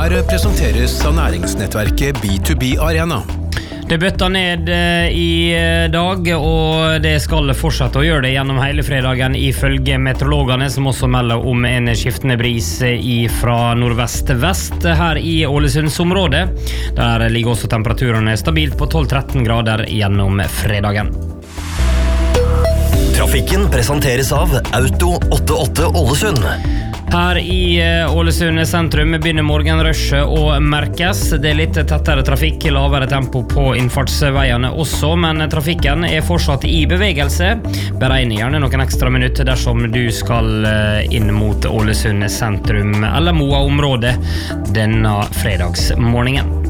Her presenteres av næringsnettverket B2B Arena. Det bøtter ned i dag, og det skal fortsette å gjøre det gjennom hele fredagen ifølge meteorologene, som også melder om en skiftende bris fra nordvest-vest her i Ålesundsområdet. Der ligger også temperaturene stabilt på 12-13 grader gjennom fredagen. Trafikken presenteres av Auto 88 Ålesund. Her i Ålesund sentrum begynner morgenrushet å merkes. Det litt tettere trafikk, lavere tempo på innfartsveiene også, men trafikken fortsatt i bevegelse. Beregn gjerne noen ekstra minutter dersom du skal inn mot Ålesund sentrum eller Moa-området denne fredagsmorgenen.